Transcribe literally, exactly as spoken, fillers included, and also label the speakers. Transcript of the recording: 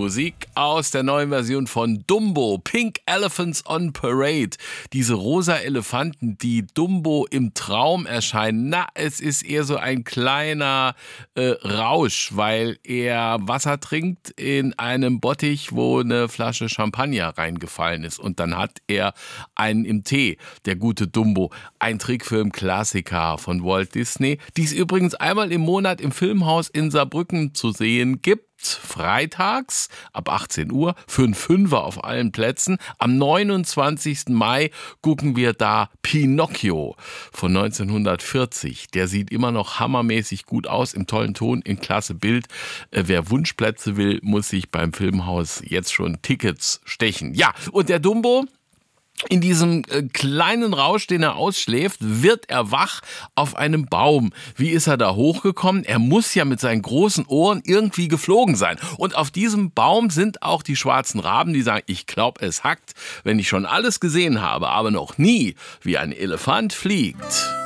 Speaker 1: Musik aus der neuen Version von Dumbo, Pink Elephants on Parade. Diese rosa Elefanten, die Dumbo im Traum erscheinen, na, es ist eher so ein kleiner äh, Rausch, weil er Wasser trinkt in einem Bottich, wo eine Flasche Champagner reingefallen ist. Und dann hat er einen im Tee, der gute Dumbo. Ein Trickfilm-Klassiker von Walt Disney, die es übrigens einmal im Monat im Filmhaus in Saarbrücken zu sehen gibt. Freitags ab achtzehn Uhr, für einen Fünfer auf allen Plätzen. Am neunundzwanzigsten Mai gucken wir da Pinocchio von neunzehnhundertvierzig. Der sieht immer noch hammermäßig gut aus, im tollen Ton, in klasse Bild. Äh, wer Wunschplätze will, muss sich beim Filmhaus jetzt schon Tickets stechen. Ja, und der Dumbo, in diesem äh, kleinen Rausch, den er ausschläft, wird er wach auf einem Baum. Wie ist er da hochgekommen? Er muss ja mit seinen großen Ohren irgendwie geflogen sein. Und auf diesem Baum sind auch die schwarzen Raben, die sagen, ich glaube, es hackt, wenn ich schon alles gesehen habe, aber noch nie, wie ein Elefant fliegt.